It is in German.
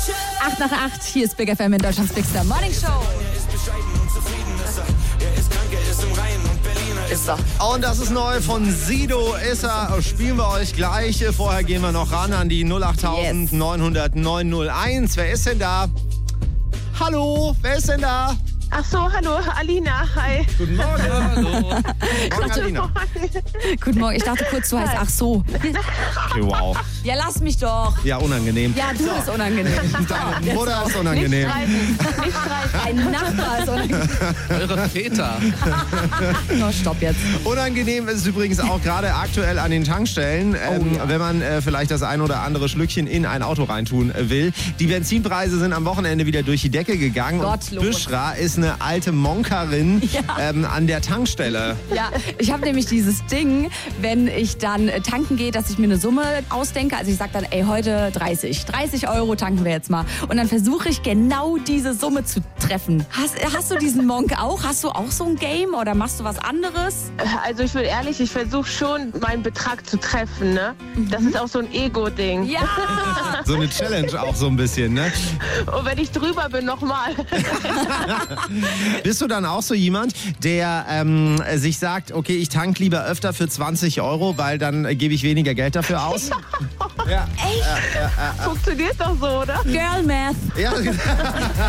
8 nach 8, hier ist Big FM in Deutschlands Bigster Morning Show. Ist er. Und das ist neu von Sido, ist er. Spielen wir euch gleich. Vorher gehen wir noch ran an die 08900 901. Wer ist denn da? Hallo, wer ist denn da? Ach so, hallo, Alina, hi. Guten Morgen. Hallo. Morgen, Alina. Guten Morgen, ich dachte kurz, du heißt ach so. Okay, wow. Ja, lass mich doch. Ja, unangenehm. Ja, du bist unangenehm. Deine Mutter ist unangenehm. Nicht streiten. Ein Nachbar ist unangenehm. Eure Väter. No, stopp jetzt. Unangenehm ist es übrigens auch gerade aktuell an den Tankstellen, wenn man vielleicht das ein oder andere Schlückchen in ein Auto reintun will. Die Benzinpreise sind am Wochenende wieder durch die Decke gegangen. Gottlos. Und Büschra ist eine alte Monkerin an der Tankstelle. Ja, ich habe nämlich dieses Ding, wenn ich dann tanken gehe, dass ich mir eine Summe ausdenke. Also ich sage dann, ey, heute 30 Euro tanken wir jetzt mal. Und dann versuche ich genau diese Summe zu treffen. Hast du diesen Monk auch? Hast du auch so ein Game oder machst du was anderes? Also ich bin ehrlich, ich versuche schon, meinen Betrag zu treffen, ne? Das ist auch so ein Ego-Ding. Ja! So eine Challenge auch so ein bisschen, ne? Und wenn ich drüber bin, nochmal. Bist du dann auch so jemand, der sich sagt, okay, ich tank lieber öfter für 20 Euro, weil dann gebe ich weniger Geld dafür aus? Ja. Funktioniert doch so, oder? Girl Math. Ja.